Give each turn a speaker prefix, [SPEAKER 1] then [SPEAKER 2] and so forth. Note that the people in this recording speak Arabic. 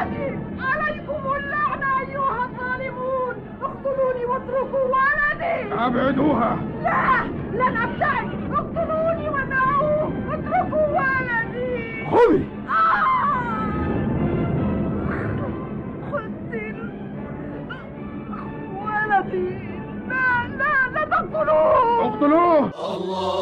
[SPEAKER 1] ولدي! عليكم اللعنة أيها الظالمون! اقتلوني واتركوا ولدي!
[SPEAKER 2] أبعدوها!
[SPEAKER 1] لا! لن أبتعد! اقتلوني ودعوه! اتركوا ولدي!
[SPEAKER 2] خذي!
[SPEAKER 1] قتل ولدي! لا لا لا تقتلوه!
[SPEAKER 2] اقتلوه!
[SPEAKER 3] الله